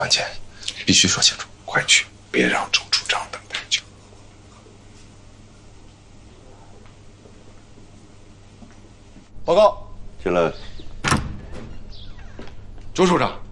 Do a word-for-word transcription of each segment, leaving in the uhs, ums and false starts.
案件必须说清楚，快去，别让周处长等太久。报告， 进来。 周处长，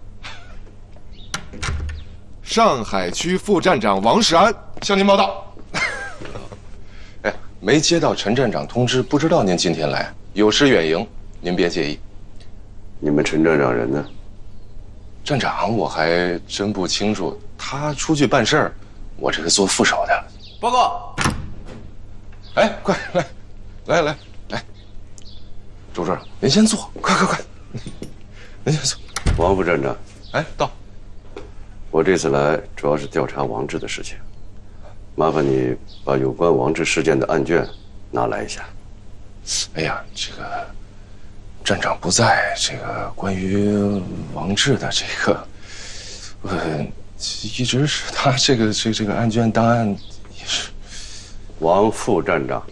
上海区副站长王世安向您报道。哎，没接到陈站长通知，不知道您今天来，有失远迎，您别介意。 你们陈站长人呢？ 站长我还真不清楚，他出去办事儿，我这是做副手的。 报告。 哎，快来，来来来，周处长，您先坐，快快快，您先坐。 王副站长， 哎，到。 我这次来主要是调查王志的事情，麻烦你把有关王志事件的案卷拿来一下。 哎呀，这个站长不在，这个关于王志的这个，呃，一直是他这个这这个案卷档案也是。 王副站长，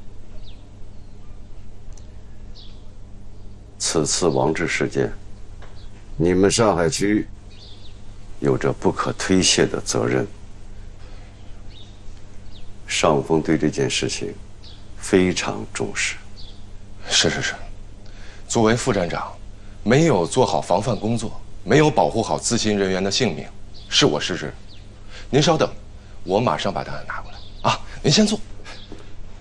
此次王志事件，你们上海区有着不可推卸的责任。上峰对这件事情非常重视。 是是是，作为副站长，没有做好防范工作，没有保护好咨询人员的性命，是我失职。您稍等，我马上把档案拿过来啊！您先坐。